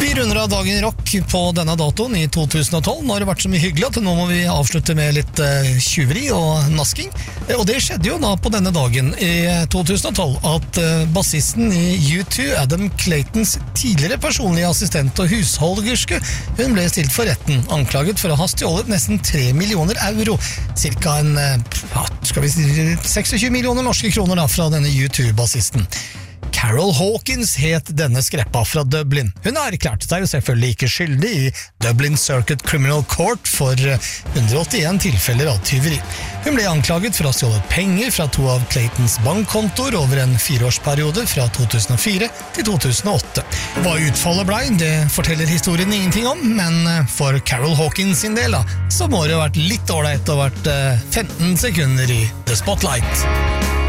Vi runder av dagen i rock på denne datoen i 2012. Nå har det vært så mye hyggelig at nå må vi avslutte med litt tjuveri og nasking. Og det skjedde jo da på denne dagen i 2012 at bassisten i U2, Adam Claytons tidligere personlige assistent og husholderske, hun ble stilt for retten, anklaget for å ha stjålet nesten 3 millioner euro, cirka en, skal vi si 26 millioner norske kroner da, fra denne U2-bassisten. Carol Hawkins het denne skreppa fra Dublin. Hun erklærte seg jo selvfølgelig ikke skyldig i Dublin Circuit Criminal Court for 181 tilfeller av tyveri. Hun ble anklaget for å ha stjålet penger fra 2 av Claytons bankkontor over en 4-årsperiode fra 2004 til 2008. Hva utfallet ble, det forteller historien ingenting om, men for Carol Hawkins sin del da, så må det ha vært litt ålreit å ha vært 15 sekunder i The Spotlight.